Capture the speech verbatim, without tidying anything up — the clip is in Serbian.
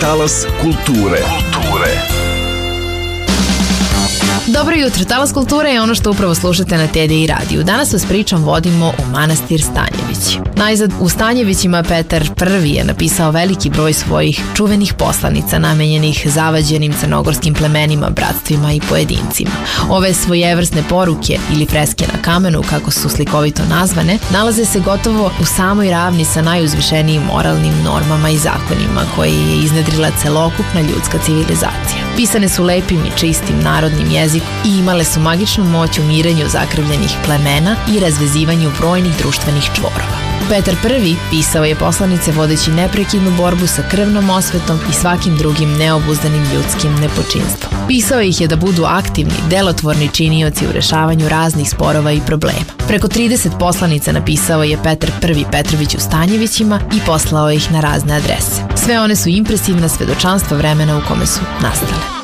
Talas kulture. Kulture. Dobro jutro, Talas kulture je ono što upravo slušate na T D I radiju. Danas vas pričom vodimo u manastir Stanjevići. Najzad, u Stanjevićima Petar Prvi je napisao veliki broj svojih čuvenih poslanica namenjenih zavađenim crnogorskim plemenima, bratstvima i pojedincima. Ove svojevrsne poruke ili freske na kamenu, kako su slikovito nazvane, nalaze se gotovo u samoj ravni sa najuzvišenijim moralnim normama i zakonima koje je iznedrila celokupna ljudska civilizacija. Pisane su lepim i čistim narodnim jezikom i imale su magičnu moć u mirenju zakrvljenih plemena i razvezivanju brojnih društvenih čvorova. Petar Prvi pisao je poslanice vodeći neprekidnu borbu sa krvnom osvetom i svakim drugim neobuzdanim ljudskim nepočinstvom. Pisao ih je da budu aktivni, delotvorni činioci u rešavanju raznih sporova i problema. Preko trideset poslanica napisao je Petar Prvi Petrović u Stanjevićima i poslao ih na razne adrese. Sve one su impresivna svedočanstva vremena u kome su nastale.